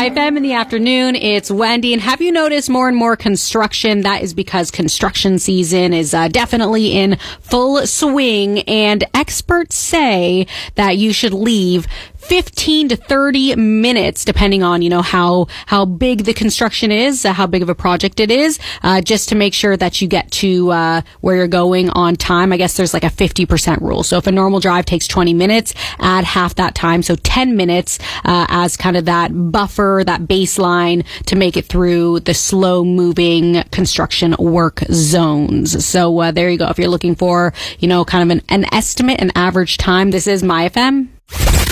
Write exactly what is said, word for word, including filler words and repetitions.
My F M in the afternoon. It's Wendy. And have you noticed more and more construction? That is because construction season is uh, definitely in full swing. And experts say that you should leave fifteen to thirty minutes, depending on, you know, how, how big the construction is, uh, how big of a project it is, uh, just to make sure that you get to, uh, where you're going on time. I guess there's like a fifty percent rule. So if a normal drive takes twenty minutes, add half that time. So ten minutes, uh, as kind of that buffer, that baseline to make it through the slow moving construction work zones. So, uh, there you go. If you're looking for, you know, kind of an, an estimate, an average time, this is My F M.